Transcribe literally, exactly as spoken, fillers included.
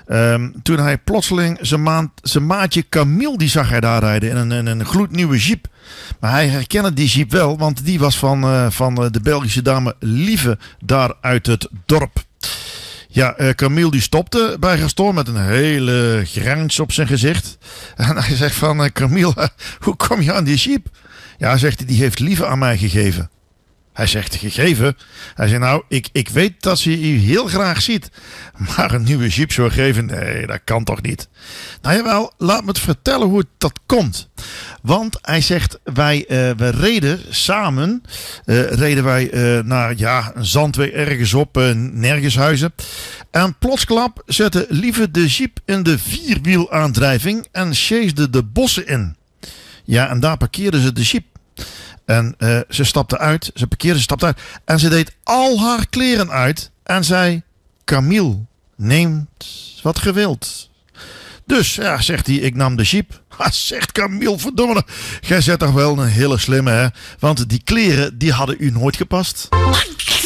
Um, toen hij plotseling zijn, maand, zijn maatje Camille, die zag hij daar rijden in een, in een gloednieuwe jeep. Maar hij herkende die jeep wel, want die was van, uh, van de Belgische dame Lieve daar uit het dorp. Ja, uh, Camille die stopte bij Gaston met een hele grens op zijn gezicht. En hij zegt van, uh, Camille, uh, hoe kom je aan die jeep? Ja, zegt hij, die heeft Lieve aan mij gegeven. Hij zegt, gegeven? Hij zegt, nou, ik, ik weet dat ze u heel graag ziet. Maar een nieuwe jeep zou geven? Nee, dat kan toch niet? Nou jawel, laat me het vertellen hoe het dat komt. Want hij zegt, wij, uh, we reden samen, uh, reden wij uh, naar ja, een zandweg ergens op, uh, Nergenshuizen. En plotsklap zette Lieve de jeep in de vierwielaandrijving en chaseerde de bossen in. Ja, en daar parkeerden ze de jeep. En uh, ze stapte uit, ze parkeerde, ze stapte uit. En ze deed al haar kleren uit. En zei, Camille, neemt wat ge wilt. Dus, ja, zegt hij, ik nam de jeep. Ha, zegt Camille, verdomme, jij zet toch wel een hele slimme, hè? Want die kleren, die hadden u nooit gepast.